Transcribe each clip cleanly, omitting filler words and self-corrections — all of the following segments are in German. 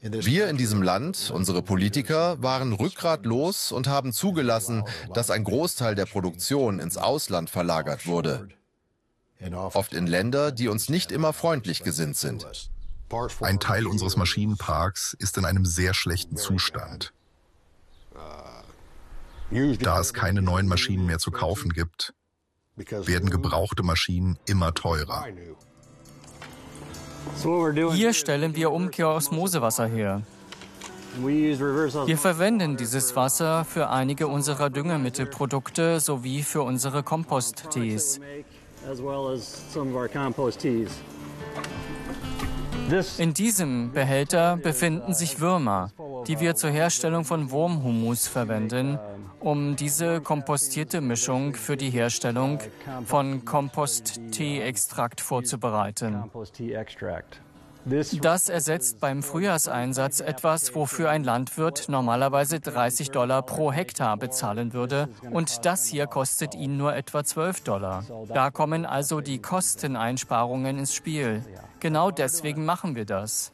Wir in diesem Land, unsere Politiker, waren rückgratlos und haben zugelassen, dass ein Großteil der Produktion ins Ausland verlagert wurde. Oft in Länder, die uns nicht immer freundlich gesinnt sind. Ein Teil unseres Maschinenparks ist in einem sehr schlechten Zustand. Da es keine neuen Maschinen mehr zu kaufen gibt, werden gebrauchte Maschinen immer teurer. Hier stellen wir Umkehrosmosewasser her. Wir verwenden dieses Wasser für einige unserer Düngemittelprodukte sowie für unsere Komposttees. In diesem Behälter befinden sich Würmer, die wir zur Herstellung von Wurmhumus verwenden, um diese kompostierte Mischung für die Herstellung von Komposttee-Extrakt vorzubereiten. Das ersetzt beim Frühjahrseinsatz etwas, wofür ein Landwirt normalerweise $30 pro Hektar bezahlen würde, und das hier kostet ihn nur etwa $12. Da kommen also die Kosteneinsparungen ins Spiel. Genau deswegen machen wir das.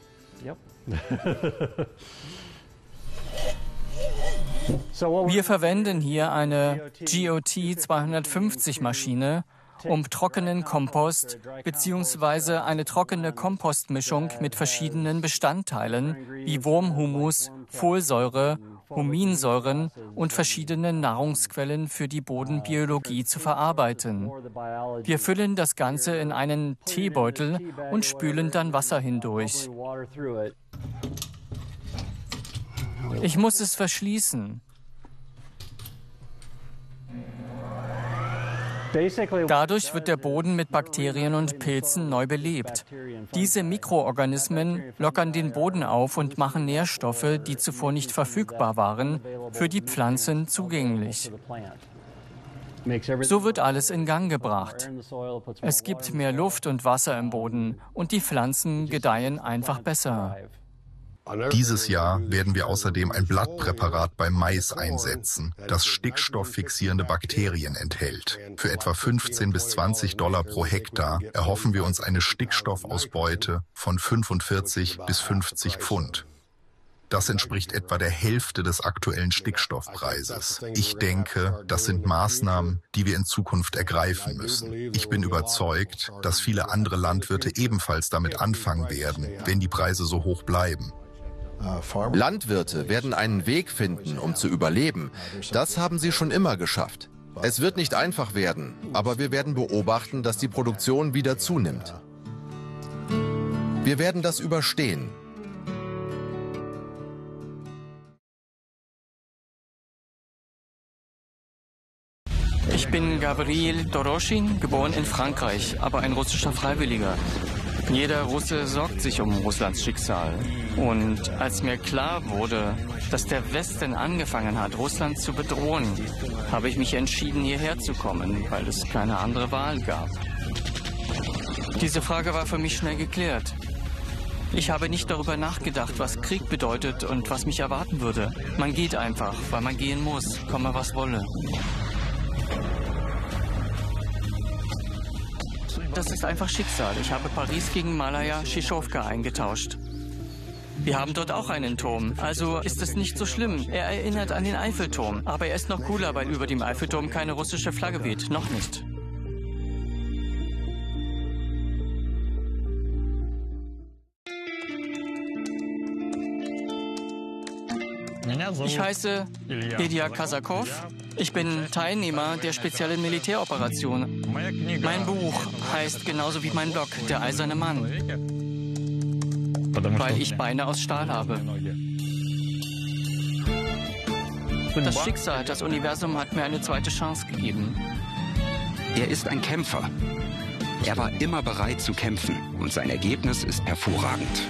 Wir verwenden hier eine GOT 250 Maschine, um trockenen Kompost bzw. eine trockene Kompostmischung mit verschiedenen Bestandteilen wie Wurmhumus, Folsäure, Huminsäuren und verschiedenen Nahrungsquellen für die Bodenbiologie zu verarbeiten. Wir füllen das Ganze in einen Teebeutel und spülen dann Wasser hindurch. Ich muss es verschließen. Dadurch wird der Boden mit Bakterien und Pilzen neu belebt. Diese Mikroorganismen lockern den Boden auf und machen Nährstoffe, die zuvor nicht verfügbar waren, für die Pflanzen zugänglich. So wird alles in Gang gebracht. Es gibt mehr Luft und Wasser im Boden und die Pflanzen gedeihen einfach besser. Dieses Jahr werden wir außerdem ein Blattpräparat beim Mais einsetzen, das stickstofffixierende Bakterien enthält. Für etwa $15 bis $20 pro Hektar erhoffen wir uns eine Stickstoffausbeute von 45 bis 50 Pfund. Das entspricht etwa der Hälfte des aktuellen Stickstoffpreises. Ich denke, das sind Maßnahmen, die wir in Zukunft ergreifen müssen. Ich bin überzeugt, dass viele andere Landwirte ebenfalls damit anfangen werden, wenn die Preise so hoch bleiben. Landwirte werden einen Weg finden, um zu überleben. Das haben sie schon immer geschafft. Es wird nicht einfach werden, aber wir werden beobachten, dass die Produktion wieder zunimmt. Wir werden das überstehen. Ich bin Gabriel Doroschin, geboren in Frankreich, aber ein russischer Freiwilliger. Jeder Russe sorgt sich um Russlands Schicksal. Und als mir klar wurde, dass der Westen angefangen hat, Russland zu bedrohen, habe ich mich entschieden, hierher zu kommen, weil es keine andere Wahl gab. Diese Frage war für mich schnell geklärt. Ich habe nicht darüber nachgedacht, was Krieg bedeutet und was mich erwarten würde. Man geht einfach, weil man gehen muss, komme was wolle. Das ist einfach Schicksal. Ich habe Paris gegen Malaya Schischowka eingetauscht. Wir haben dort auch einen Turm, also ist es nicht so schlimm. Er erinnert an den Eiffelturm, aber er ist noch cooler, weil über dem Eiffelturm keine russische Flagge weht. Noch nicht. Ich heiße Ilya Kasakov. Ich bin Teilnehmer der speziellen Militäroperation. Mein Buch heißt genauso wie mein Blog Der eiserne Mann, weil ich Beine aus Stahl habe. Das Schicksal, das Universum hat mir eine zweite Chance gegeben. Er ist ein Kämpfer. Er war immer bereit zu kämpfen und sein Ergebnis ist hervorragend.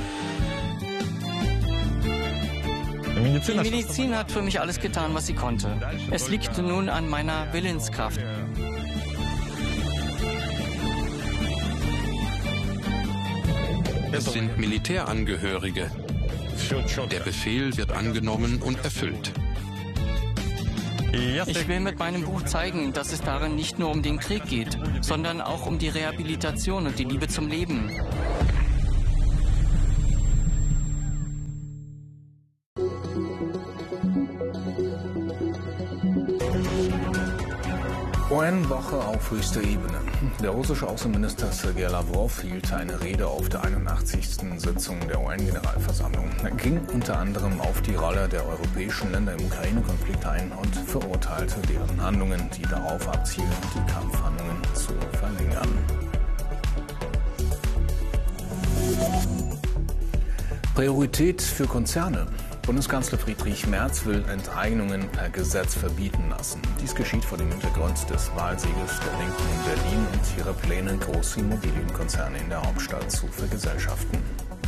Die Medizin hat für mich alles getan, was sie konnte. Es liegt nun an meiner Willenskraft. Es sind Militärangehörige. Der Befehl wird angenommen und erfüllt. Ich will mit meinem Buch zeigen, dass es darin nicht nur um den Krieg geht, sondern auch um die Rehabilitation und die Liebe zum Leben. UN-Woche auf höchster Ebene. Der russische Außenminister Sergei Lavrov hielt eine Rede auf der 81. Sitzung der UN-Generalversammlung. Er ging unter anderem auf die Rolle der europäischen Länder im Ukraine-Konflikt ein und verurteilte deren Handlungen, die darauf abzielen, die Kampfhandlungen zu verlängern. Priorität für Konzerne. Bundeskanzler Friedrich Merz will Enteignungen per Gesetz verbieten lassen. Dies geschieht vor dem Hintergrund des Wahlsieges der Linken in Berlin und ihrer Pläne, große Immobilienkonzerne in der Hauptstadt zu vergesellschaften.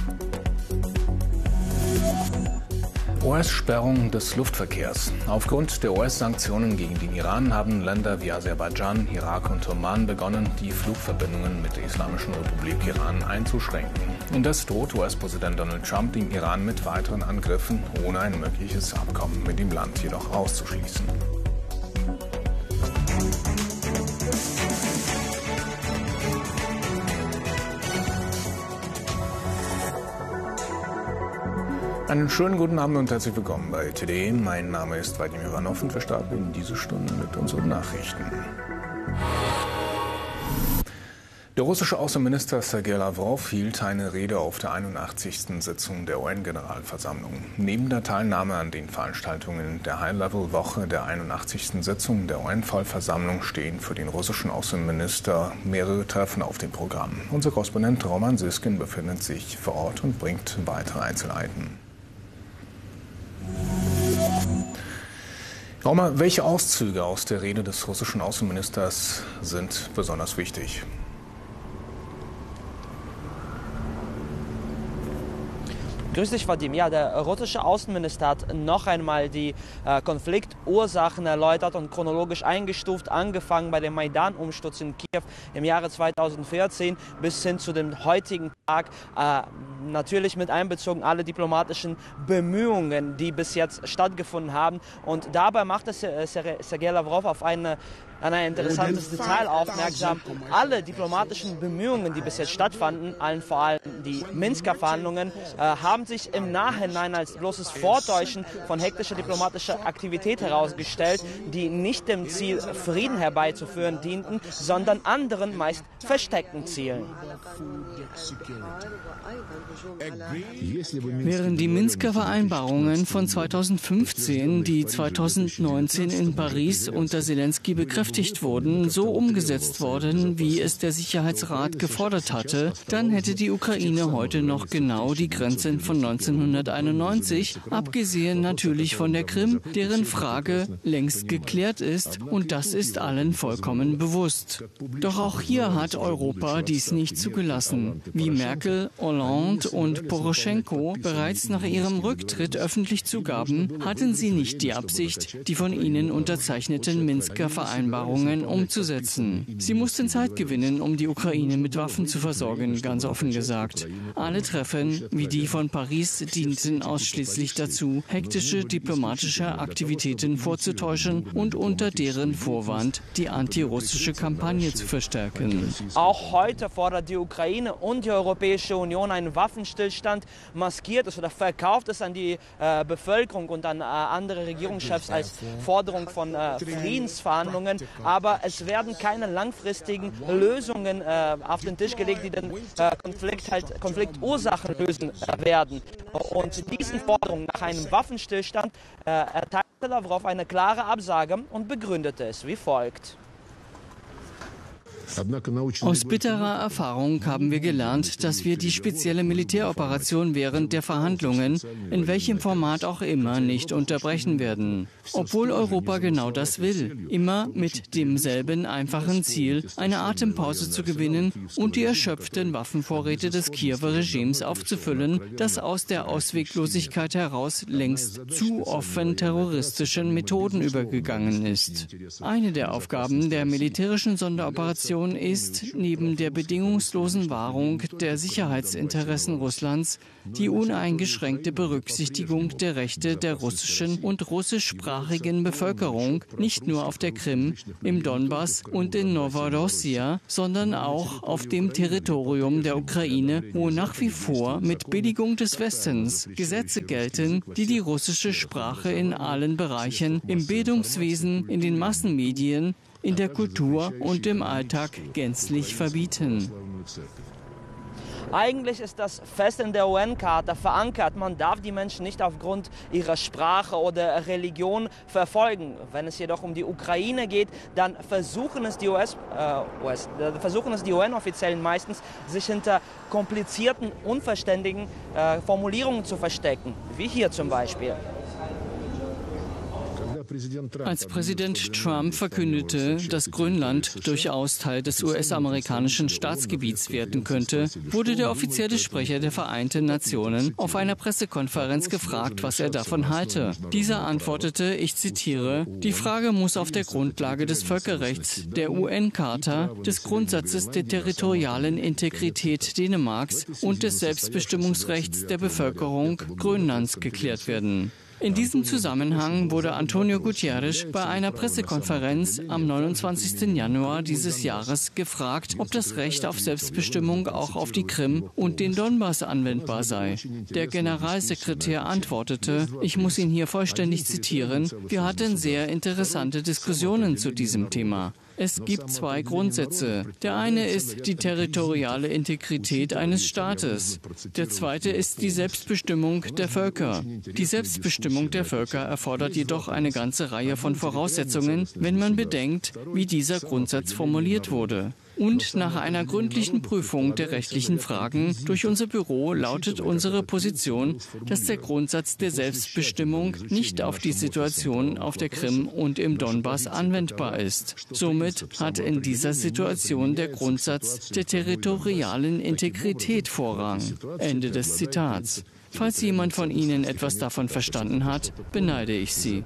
US-Sperrung des Luftverkehrs. Aufgrund der US-Sanktionen gegen den Iran haben Länder wie Aserbaidschan, Irak und Oman begonnen, die Flugverbindungen mit der Islamischen Republik Iran einzuschränken. Indes droht US-Präsident Donald Trump dem Iran mit weiteren Angriffen, ohne ein mögliches Abkommen mit dem Land jedoch auszuschließen. Einen schönen guten Abend und herzlich willkommen bei Today. Mein Name ist Vadim Ivanov und wir starten in diese Stunde mit unseren Nachrichten. Der russische Außenminister Sergei Lavrov hielt eine Rede auf der 81. Sitzung der UN-Generalversammlung. Neben der Teilnahme an den Veranstaltungen der High-Level-Woche der 81. Sitzung der UN-Vollversammlung stehen für den russischen Außenminister mehrere Treffen auf dem Programm. Unser Korrespondent Roman Siskin befindet sich vor Ort und bringt weitere Einzelheiten. Roma, welche Auszüge aus der Rede des russischen Außenministers sind besonders wichtig? Grüß dich, Vadim. Ja, der russische Außenminister hat noch einmal die Konfliktursachen erläutert und chronologisch eingestuft, angefangen bei dem Maidan-Umsturz in Kiew im Jahre 2014 bis hin zu dem heutigen Tag. Natürlich mit einbezogen alle diplomatischen Bemühungen, die bis jetzt stattgefunden haben. Und dabei macht es Sergei Lavrov auf ein interessantes Detail aufmerksam. Alle diplomatischen Bemühungen, die bis jetzt stattfanden, allen vor allem die Minsker Verhandlungen, haben sich im Nachhinein als bloßes Vortäuschen von hektischer diplomatischer Aktivität herausgestellt, die nicht dem Ziel, Frieden herbeizuführen dienten, sondern anderen, meist versteckten Zielen. Während die Minsker Vereinbarungen von 2015, die 2019 in Paris unter Zelensky bekräftigt wurden, so umgesetzt worden, wie es der Sicherheitsrat gefordert hatte, dann hätte die Ukraine heute noch genau die Grenzen von 1991, abgesehen natürlich von der Krim, deren Frage längst geklärt ist, und das ist allen vollkommen bewusst. Doch auch hier hat Europa dies nicht zugelassen. Wie Merkel, Hollande und Poroschenko bereits nach ihrem Rücktritt öffentlich zugaben, hatten sie nicht die Absicht, die von ihnen unterzeichneten Minsker Vereinbarungen umzusetzen. Sie mussten Zeit gewinnen, um die Ukraine mit Waffen zu versorgen, ganz offen gesagt. Alle Treffen, wie die von Paris, dienten ausschließlich dazu, hektische diplomatische Aktivitäten vorzutäuschen und unter deren Vorwand die antirussische Kampagne zu verstärken. Auch heute fordert die Ukraine und die Europäische Union einen Waffenstillstand, maskiert es oder verkauft es an die Bevölkerung und an andere Regierungschefs als Forderung von Friedensverhandlungen. Aber es werden keine langfristigen Lösungen auf den Tisch gelegt, die den Konfliktursachen lösen werden. Und diesen Forderungen nach einem Waffenstillstand erteilte Lavrov eine klare Absage und begründete es wie folgt. Aus bitterer Erfahrung haben wir gelernt, dass wir die spezielle Militäroperation während der Verhandlungen, in welchem Format auch immer, nicht unterbrechen werden. Obwohl Europa genau das will, immer mit demselben einfachen Ziel, eine Atempause zu gewinnen und die erschöpften Waffenvorräte des Kiewer Regimes aufzufüllen, das aus der Ausweglosigkeit heraus längst zu offen terroristischen Methoden übergegangen ist. Eine der Aufgaben der militärischen Sonderoperation ist, neben der bedingungslosen Wahrung der Sicherheitsinteressen Russlands, die uneingeschränkte Berücksichtigung der Rechte der russischen und russischsprachigen Bevölkerung, nicht nur auf der Krim, im Donbass und in Novorossia, sondern auch auf dem Territorium der Ukraine, wo nach wie vor mit Billigung des Westens Gesetze gelten, die die russische Sprache in allen Bereichen, im Bildungswesen, in den Massenmedien, in der Kultur und im Alltag gänzlich verbieten. Eigentlich ist das fest in der UN-Charta verankert. Man darf die Menschen nicht aufgrund ihrer Sprache oder Religion verfolgen. Wenn es jedoch um die Ukraine geht, dann versuchen es die UN-Offiziellen meistens, sich hinter komplizierten, unverständigen Formulierungen zu verstecken, wie hier zum Beispiel. Als Präsident Trump verkündete, dass Grönland durchaus Teil des US-amerikanischen Staatsgebiets werden könnte, wurde der offizielle Sprecher der Vereinten Nationen auf einer Pressekonferenz gefragt, was er davon halte. Dieser antwortete, ich zitiere, die Frage muss auf der Grundlage des Völkerrechts, der UN-Charta, des Grundsatzes der territorialen Integrität Dänemarks und des Selbstbestimmungsrechts der Bevölkerung Grönlands geklärt werden. In diesem Zusammenhang wurde Antonio Guterres bei einer Pressekonferenz am 29. Januar dieses Jahres gefragt, ob das Recht auf Selbstbestimmung auch auf die Krim und den Donbass anwendbar sei. Der Generalsekretär antwortete, ich muss ihn hier vollständig zitieren, wir hatten sehr interessante Diskussionen zu diesem Thema. Es gibt zwei Grundsätze. Der eine ist die territoriale Integrität eines Staates. Der zweite ist die Selbstbestimmung der Völker. Die Selbstbestimmung der Völker erfordert jedoch eine ganze Reihe von Voraussetzungen, wenn man bedenkt, wie dieser Grundsatz formuliert wurde. Und nach einer gründlichen Prüfung der rechtlichen Fragen durch unser Büro lautet unsere Position, dass der Grundsatz der Selbstbestimmung nicht auf die Situation auf der Krim und im Donbass anwendbar ist. Somit hat in dieser Situation der Grundsatz der territorialen Integrität Vorrang. Ende des Zitats. Falls jemand von Ihnen etwas davon verstanden hat, beneide ich Sie.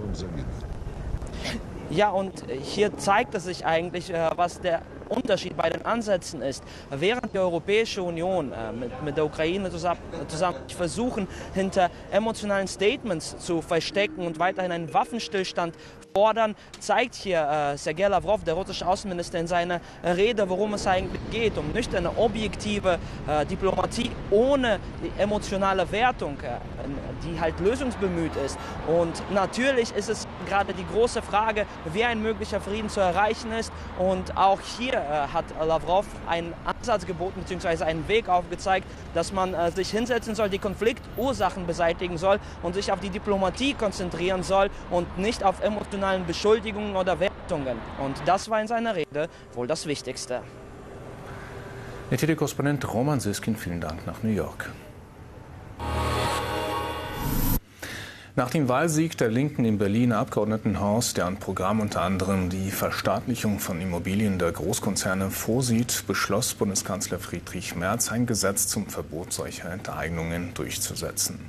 Ja, und hier zeigt es sich eigentlich, was der Unterschied bei den Ansätzen ist. Während die Europäische Union mit der Ukraine zusammen versuchen, hinter emotionalen Statements zu verstecken und weiterhin einen Waffenstillstand fordern, zeigt hier Sergei Lavrov, der russische Außenminister, in seiner Rede, worum es eigentlich geht, um nüchterne, objektive Diplomatie ohne die emotionale Wertung, die halt lösungsbemüht ist. Und natürlich ist es gerade die große Frage, wie ein möglicher Frieden zu erreichen ist. Und auch hier hat Lavrov einen Ansatz geboten bzw. einen Weg aufgezeigt, dass man sich hinsetzen soll, die Konfliktursachen beseitigen soll und sich auf die Diplomatie konzentrieren soll und nicht auf emotionalen Beschuldigungen oder Wertungen. Und das war in seiner Rede wohl das Wichtigste. Der TV-Korrespondent Roman Siskin, vielen Dank nach New York. Nach dem Wahlsieg der Linken im Berliner Abgeordnetenhaus, deren Programm unter anderem die Verstaatlichung von Immobilien der Großkonzerne vorsieht, beschloss Bundeskanzler Friedrich Merz, ein Gesetz zum Verbot solcher Enteignungen durchzusetzen.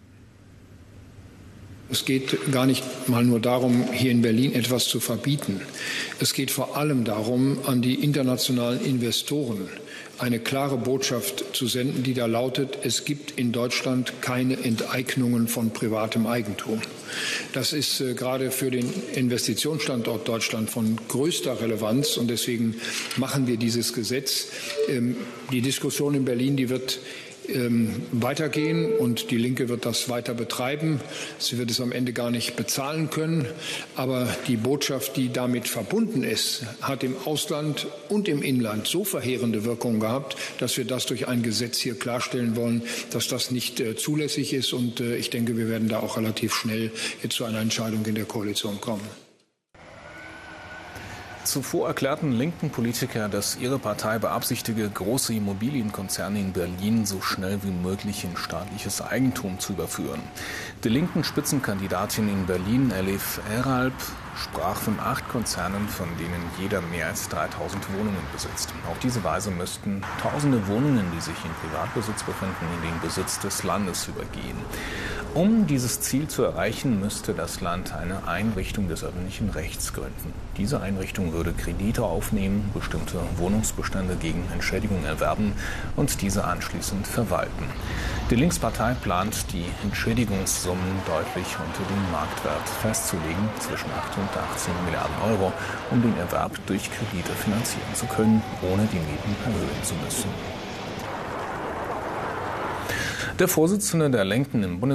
Es geht gar nicht mal nur darum, hier in Berlin etwas zu verbieten. Es geht vor allem darum, an die internationalen Investoren eine klare Botschaft zu senden, die da lautet, es gibt in Deutschland keine Enteignungen von privatem Eigentum. Das ist gerade für den Investitionsstandort Deutschland von größter Relevanz und deswegen machen wir dieses Gesetz. Die Diskussion in Berlin, die wird weitergehen und die Linke wird das weiter betreiben. Sie wird es am Ende gar nicht bezahlen können. Aber die Botschaft, die damit verbunden ist, hat im Ausland und im Inland so verheerende Wirkungen gehabt, dass wir das durch ein Gesetz hier klarstellen wollen, dass das nicht zulässig ist. Und ich denke, wir werden da auch relativ schnell jetzt zu einer Entscheidung in der Koalition kommen. Zuvor erklärten linken Politiker, dass ihre Partei beabsichtige, große Immobilienkonzerne in Berlin so schnell wie möglich in staatliches Eigentum zu überführen. Die linken Spitzenkandidatin in Berlin, Elif Eralp, sprach von 8 Konzernen, von denen jeder mehr als 3000 Wohnungen besitzt. Auf diese Weise müssten tausende Wohnungen, die sich in Privatbesitz befinden, in den Besitz des Landes übergehen. Um dieses Ziel zu erreichen, müsste das Land eine Einrichtung des öffentlichen Rechts gründen. Diese Einrichtung würde Kredite aufnehmen, bestimmte Wohnungsbestände gegen Entschädigung erwerben und diese anschließend verwalten. Die Linkspartei plant, die Entschädigungssummen deutlich unter dem Marktwert festzulegen, zwischen 8 und 18 Milliarden Euro, um den Erwerb durch Kredite finanzieren zu können, ohne die Mieten erhöhen zu müssen. Der Vorsitzende der Linken im